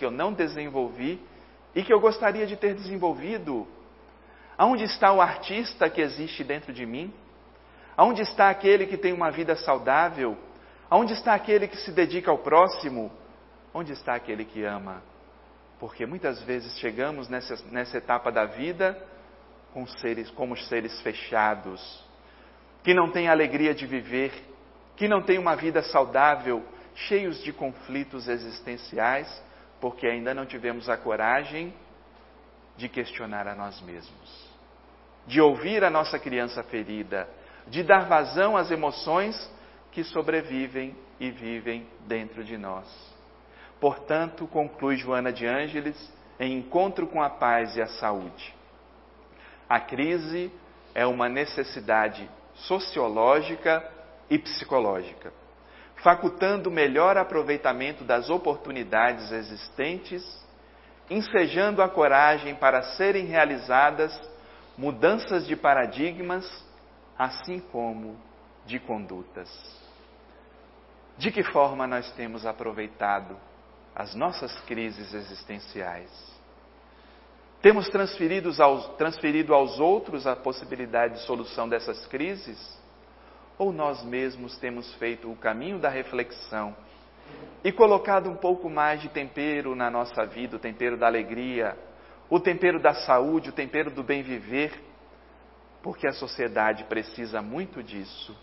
que eu não desenvolvi e que eu gostaria de ter desenvolvido? Aonde está o artista que existe dentro de mim? Aonde está aquele que tem uma vida saudável? Aonde está aquele que se dedica ao próximo? Onde está aquele que ama? Porque muitas vezes chegamos nessa etapa da vida como seres fechados, que não têm alegria de viver, que não têm uma vida saudável, cheios de conflitos existenciais, porque ainda não tivemos a coragem de questionar a nós mesmos, de ouvir a nossa criança ferida, de dar vazão às emoções que sobrevivem e vivem dentro de nós. Portanto, conclui Joana de Ângeles, em Encontro com a Paz e a Saúde: a crise é uma necessidade sociológica e psicológica, facultando melhor aproveitamento das oportunidades existentes, ensejando a coragem para serem realizadas mudanças de paradigmas, assim como de condutas. De que forma nós temos aproveitado as nossas crises existenciais? Temos transferido aos outros a possibilidade de solução dessas crises? Ou nós mesmos temos feito o caminho da reflexão e colocado um pouco mais de tempero na nossa vida, o tempero da alegria, o tempero da saúde, o tempero do bem viver, porque a sociedade precisa muito disso.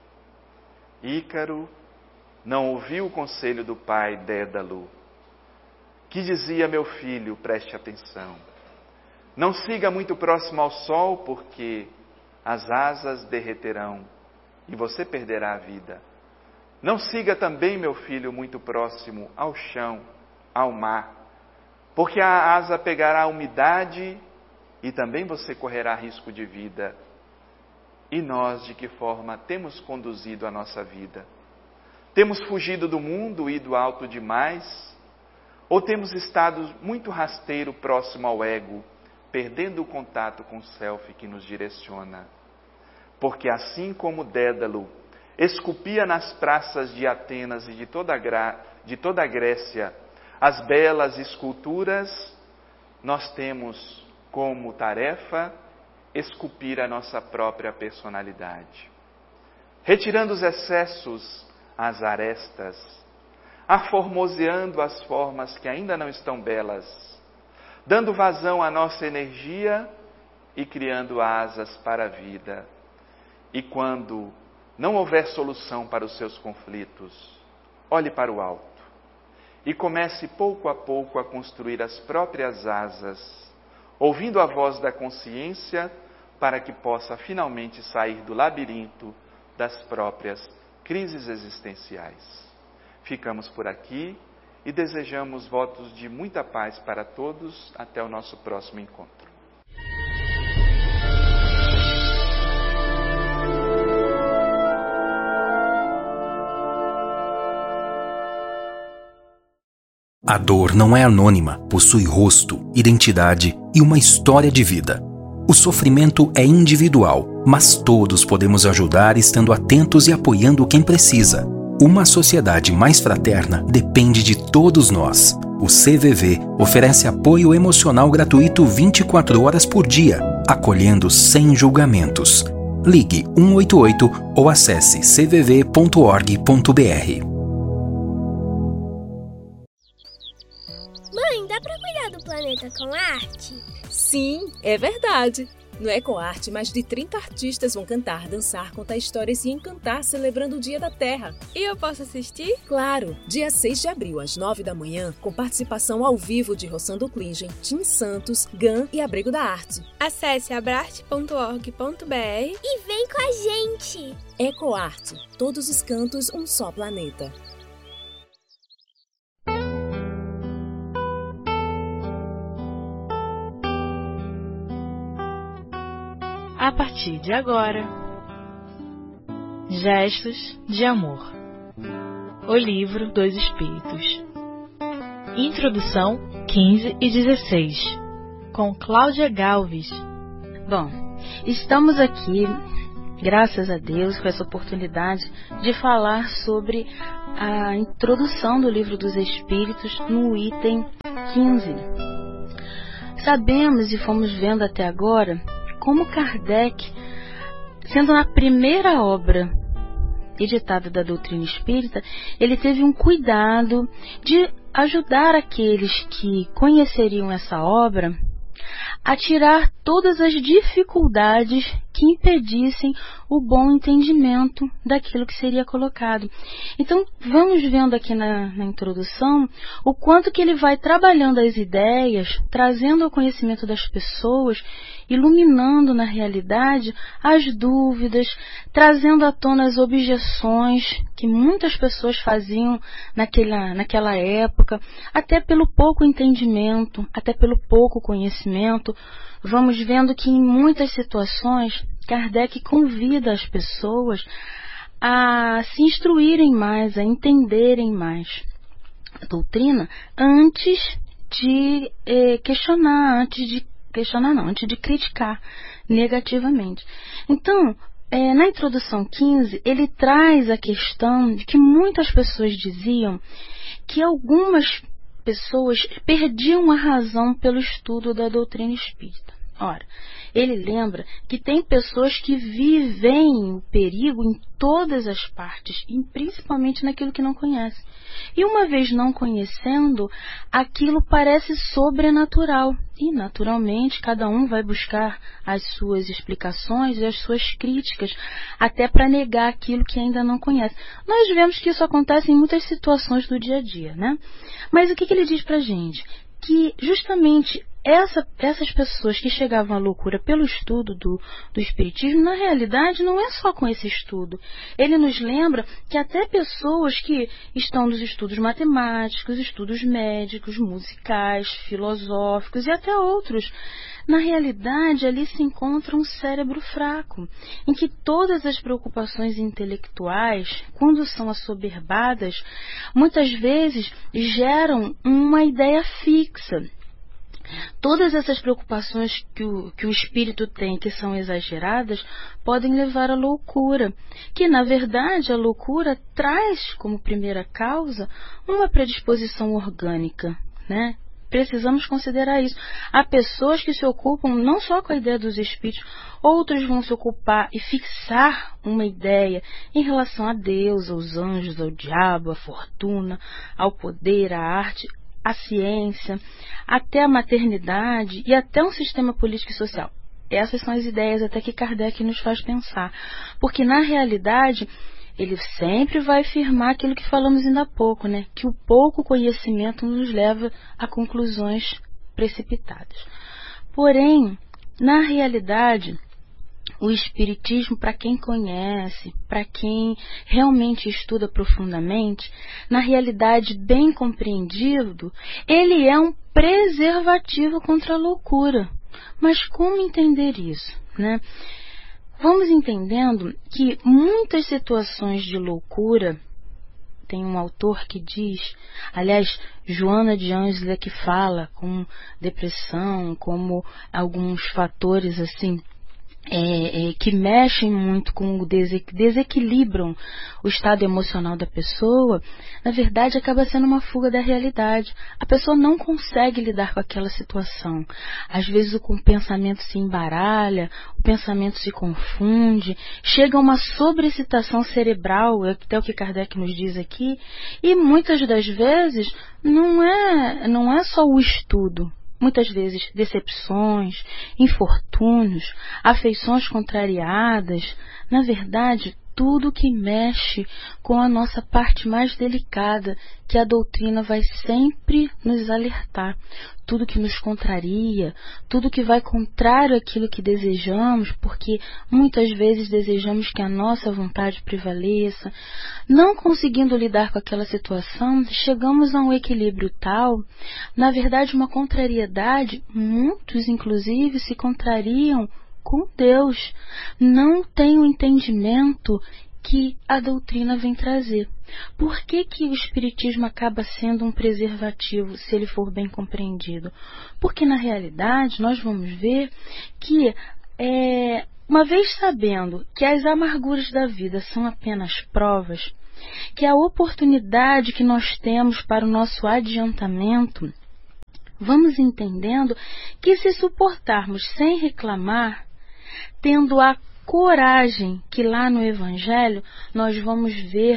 Ícaro não ouviu o conselho do pai Dédalo, que dizia: meu filho, preste atenção, não siga muito próximo ao sol, porque as asas derreterão e você perderá a vida. Não siga também, meu filho, muito próximo ao chão, ao mar, porque a asa pegará a umidade e também você correrá risco de vida. E nós, de que forma temos conduzido a nossa vida? Temos fugido do mundo, ido alto demais? Ou temos estado muito rasteiro próximo ao ego, perdendo o contato com o self que nos direciona? Porque assim como Dédalo esculpia nas praças de Atenas e de toda a Grécia as belas esculturas, nós temos como tarefa esculpir a nossa própria personalidade, retirando os excessos, as arestas, aformoseando as formas que ainda não estão belas, dando vazão à nossa energia e criando asas para a vida. E quando não houver solução para os seus conflitos, olhe para o alto e comece pouco a pouco a construir as próprias asas, ouvindo a voz da consciência, para que possa finalmente sair do labirinto das próprias crises existenciais. Ficamos por aqui e desejamos votos de muita paz para todos. Até o nosso próximo encontro. A dor não é anônima, possui rosto, identidade e uma história de vida. O sofrimento é individual, mas todos podemos ajudar estando atentos e apoiando quem precisa. Uma sociedade mais fraterna depende de todos nós. O CVV oferece apoio emocional gratuito 24 horas por dia, acolhendo sem julgamentos. Ligue 188 ou acesse cvv.org.br. Mãe, dá pra cuidar do planeta com arte? Sim, é verdade. No EcoArte, mais de 30 artistas vão cantar, dançar, contar histórias e encantar celebrando o Dia da Terra. E eu posso assistir? Claro! Dia 6 de abril, às 9 da manhã, com participação ao vivo de Rossando Klingen, Tim Santos, GAN e Abrigo da Arte. Acesse abrarte.org.br e vem com a gente! EcoArte, todos os cantos, um só planeta. A partir de agora, Gestos de Amor, o livro dos Espíritos. Introdução 15 e 16, com Cláudia Galves. Bom, estamos aqui, graças a Deus, com essa oportunidade de falar sobre a introdução do Livro dos Espíritos no item 15. Sabemos e fomos vendo até agora como Kardec, sendo a primeira obra editada da doutrina espírita, ele teve um cuidado de ajudar aqueles que conheceriam essa obra a tirar todas as dificuldades que impedissem o bom entendimento daquilo que seria colocado. Então, vamos vendo aqui na introdução o quanto que ele vai trabalhando as ideias, trazendo ao conhecimento das pessoas, iluminando na realidade as dúvidas, trazendo à tona as objeções que muitas pessoas faziam naquela época, até pelo pouco entendimento, até pelo pouco conhecimento. Vamos vendo que em muitas situações Kardec convida as pessoas a se instruírem mais, a entenderem mais a doutrina antes de antes de criticar negativamente. Então, na introdução 15, ele traz a questão de que muitas pessoas diziam que algumas pessoas perdiam a razão pelo estudo da doutrina espírita. Ora, ele lembra que tem pessoas que vivem o perigo em todas as partes, e principalmente naquilo que não conhece. E uma vez não conhecendo, aquilo parece sobrenatural. E, naturalmente, cada um vai buscar as suas explicações e as suas críticas, até para negar aquilo que ainda não conhece. Nós vemos que isso acontece em muitas situações do dia a dia, né? Mas o que ele diz para a gente? Que justamente essas pessoas que chegavam à loucura pelo estudo do Espiritismo, na realidade não é só com esse estudo. Ele nos lembra que até pessoas que estão nos estudos matemáticos, estudos médicos, musicais, filosóficos e até outros, na realidade ali se encontra um cérebro fraco, em que todas as preocupações intelectuais, quando são assoberbadas, muitas vezes geram uma ideia fixa. Todas essas preocupações que o espírito tem, que são exageradas, podem levar à loucura, que na verdade a loucura traz como primeira causa uma predisposição orgânica, né? Precisamos considerar isso. Há pessoas que se ocupam não só com a ideia dos espíritos, outros vão se ocupar e fixar uma ideia em relação a Deus, aos anjos, ao diabo, à fortuna, ao poder, à arte, a ciência, até a maternidade e até um sistema político e social. Essas são as ideias até que Kardec nos faz pensar. Porque, na realidade, ele sempre vai afirmar aquilo que falamos ainda há pouco, né? Que o pouco conhecimento nos leva a conclusões precipitadas. Porém, na realidade, o Espiritismo, para quem conhece, para quem realmente estuda profundamente, na realidade bem compreendido, ele é um preservativo contra a loucura. Mas como entender isso, né? Vamos entendendo que muitas situações de loucura, tem um autor que diz, aliás, Joana de Ângeles é que fala como depressão, como alguns fatores assim, que mexem muito com o desequilibram o estado emocional da pessoa, na verdade acaba sendo uma fuga da realidade. A pessoa não consegue lidar com aquela situação. Às vezes o pensamento se embaralha, o pensamento se confunde, chega a uma sobreexcitação cerebral, até o que Kardec nos diz aqui, e muitas das vezes não é só o estudo. Muitas vezes decepções, infortúnios, afeições contrariadas, na verdade, tudo que mexe com a nossa parte mais delicada, que a doutrina vai sempre nos alertar. Tudo que nos contraria, tudo que vai contrário àquilo que desejamos, porque muitas vezes desejamos que a nossa vontade prevaleça. Não conseguindo lidar com aquela situação, chegamos a um equilíbrio tal, na verdade uma contrariedade, muitos inclusive se contrariam com Deus, não tem o entendimento que a doutrina vem trazer. Por que o Espiritismo acaba sendo um preservativo, se ele for bem compreendido? Porque, na realidade, nós vamos ver que, uma vez sabendo que as amarguras da vida são apenas provas, que a oportunidade que nós temos para o nosso adiantamento, vamos entendendo que se suportarmos sem reclamar, tendo a coragem que lá no Evangelho nós vamos ver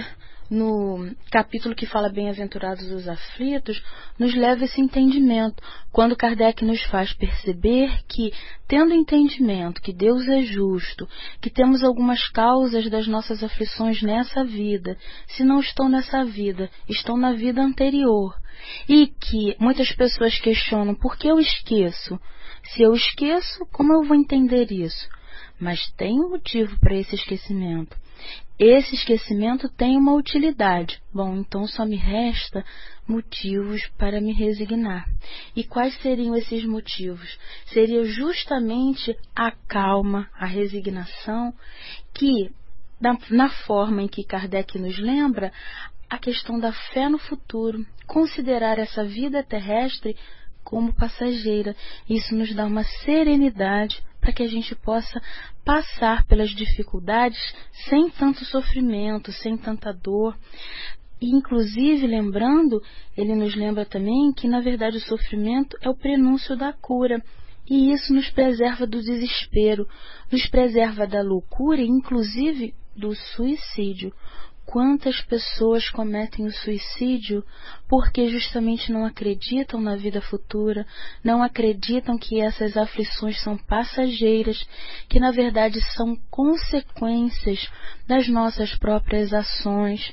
no capítulo que fala bem-aventurados os aflitos, nos leva esse entendimento, quando Kardec nos faz perceber que, tendo entendimento que Deus é justo, que temos algumas causas das nossas aflições nessa vida, se não estão nessa vida, estão na vida anterior, e que muitas pessoas questionam, por que eu esqueço? Se eu esqueço, como eu vou entender isso? Mas tem um motivo para esse esquecimento. Esse esquecimento tem uma utilidade. Bom, então só me resta motivos para me resignar. E quais seriam esses motivos? Seria justamente a calma, a resignação, que, na forma em que Kardec nos lembra, a questão da fé no futuro, considerar essa vida terrestre como passageira. Isso nos dá uma serenidade para que a gente possa passar pelas dificuldades sem tanto sofrimento, sem tanta dor. E, inclusive, lembrando, ele nos lembra também que, na verdade, o sofrimento é o prenúncio da cura. E isso nos preserva do desespero, nos preserva da loucura e, inclusive, do suicídio. Quantas pessoas cometem o suicídio porque justamente não acreditam na vida futura, não acreditam que essas aflições são passageiras, que na verdade são consequências das nossas próprias ações.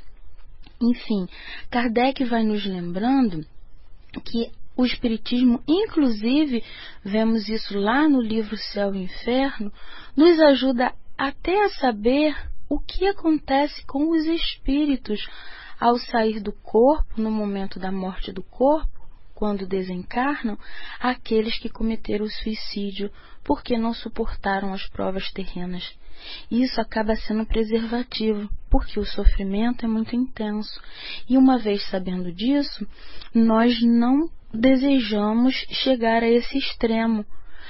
Enfim, Kardec vai nos lembrando que o Espiritismo, inclusive, vemos isso lá no livro Céu e Inferno, nos ajuda até a saber o que acontece com os espíritos ao sair do corpo, no momento da morte do corpo, quando desencarnam, aqueles que cometeram o suicídio porque não suportaram as provas terrenas. Isso acaba sendo preservativo, porque o sofrimento é muito intenso. E uma vez sabendo disso, nós não desejamos chegar a esse extremo,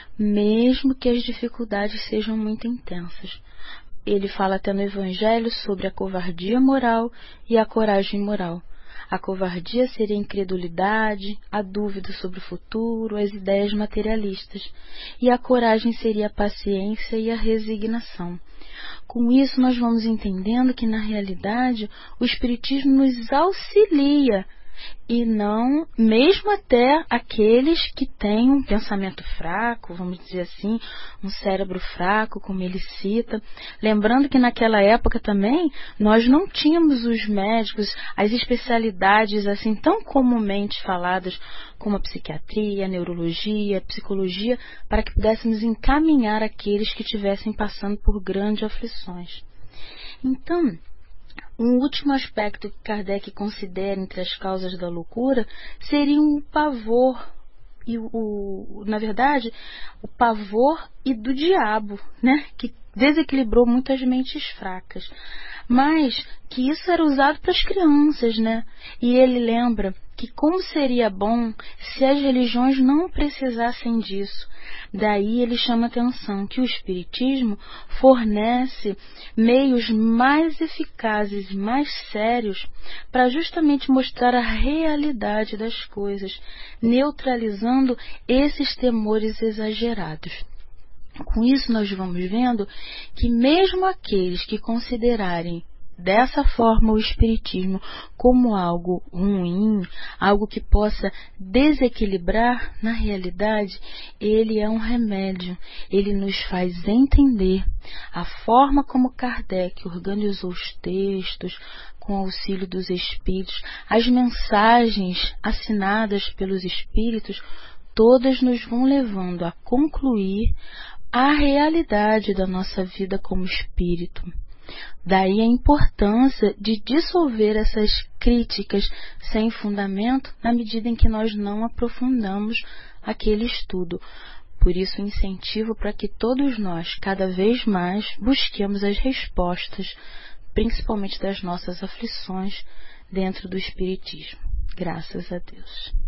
mesmo que as dificuldades sejam muito intensas. Ele fala até no Evangelho sobre a covardia moral e a coragem moral. A covardia seria a incredulidade, a dúvida sobre o futuro, as ideias materialistas. E a coragem seria a paciência e a resignação. Com isso, nós vamos entendendo que, na realidade, o Espiritismo nos auxilia, e não, mesmo até aqueles que têm um pensamento fraco, vamos dizer assim, um cérebro fraco, como ele cita. Lembrando que naquela época também nós não tínhamos os médicos, as especialidades assim tão comumente faladas como a psiquiatria, a neurologia, a psicologia, para que pudéssemos encaminhar aqueles que estivessem passando por grandes aflições. Então, um último aspecto que Kardec considera entre as causas da loucura seria o pavor, na verdade, o pavor e do diabo, né? Que desequilibrou muitas mentes fracas. Mas que isso era usado para as crianças, né? E ele lembra que como seria bom se as religiões não precisassem disso. Daí ele chama a atenção que o Espiritismo fornece meios mais eficazes e mais sérios para justamente mostrar a realidade das coisas, neutralizando esses temores exagerados. Com isso nós vamos vendo que mesmo aqueles que considerarem dessa forma o Espiritismo como algo ruim, algo que possa desequilibrar, na realidade, ele é um remédio. Ele nos faz entender a forma como Kardec organizou os textos, com auxílio dos Espíritos, as mensagens assinadas pelos Espíritos, todas nos vão levando a concluir a realidade da nossa vida como espírito. Daí a importância de dissolver essas críticas sem fundamento na medida em que nós não aprofundamos aquele estudo. Por isso, incentivo para que todos nós, cada vez mais, busquemos as respostas, principalmente das nossas aflições, dentro do Espiritismo. Graças a Deus.